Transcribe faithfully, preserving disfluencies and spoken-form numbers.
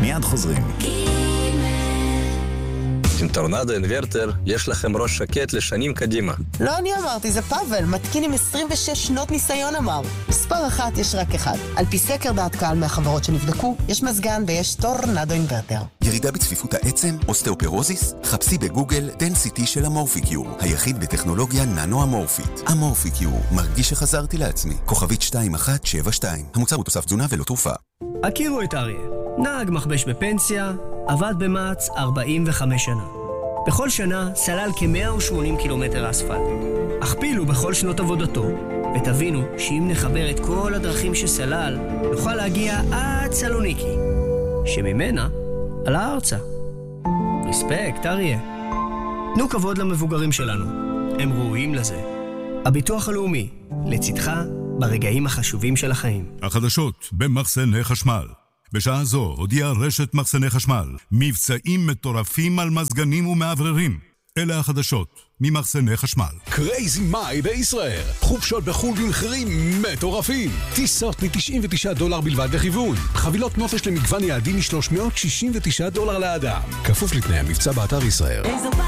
מיד חוזרים. עם טורנדו אינברטר יש לכם ראש שקט לשנים קדימה. לא אני אמרתי, זה פאבל, מתקין עם עשרים ושש שנות ניסיון אמר. מספר אחת יש רק אחד. על פי סקר דעת קהל מהחברות שנבדקו, יש מזגן ויש טורנדו אינברטר. ירידה בצפיפות העצם, אוסטאופורוזיס? חפשי בגוגל דנסיטי של אמורפיקיור, היחיד בטכנולוגיה ננו-אמורפית. אמורפיקיור, מרגיש שחזרתי לעצמי. כוכבית שתיים אחת שבע שתיים. המוצר הוא תוסף תזונה ולא תרופה. הכירו את אריה. נהג מחבש בפנסיה, עבד במאץ ארבעים וחמש שנה. בכל שנה סלל כ-מאה ושמונים קילומטר אספלט. הכפילו בכל שנות עבודתו, ותבינו שאם נחבר את כל הדרכים שסלל, נוכל להגיע עד סלוניקי, שממנה על הארצה. רספקט, אריה. תנו כבוד למבוגרים שלנו, הם ראויים לזה. הביטוח הלאומי, לצדך ברגעים החשובים של החיים. החדשות במחסני חשמל. בשעה זו הודיעה רשת מחסני חשמל מבצעים מטורפים על מזגנים ומעבררים. אלה החדשות ממחסני חשמל. קרייזי מאי בישראל. חופשות בחו"ל במחירים מטורפים. טיסות מ-תשעים ותשעה דולר בלבד לכיוון. חבילות נופש למגוון יעדים מ-שלוש מאות שישים ותשעה דולר לאדם. כפוף לתנאי המבצע באתר ישראל.